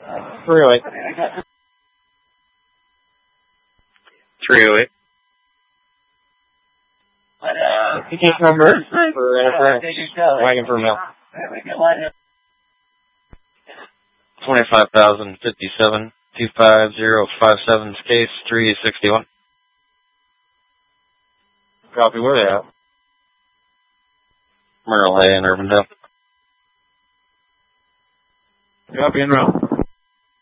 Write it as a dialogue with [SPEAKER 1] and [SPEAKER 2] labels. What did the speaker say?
[SPEAKER 1] 308.
[SPEAKER 2] 308.
[SPEAKER 1] Case number for wagon for mail.
[SPEAKER 2] 25,057, 25057's case 361.
[SPEAKER 1] Copy, where they at?
[SPEAKER 2] Myrtle Hay in Urbandale.
[SPEAKER 1] Copy, en route.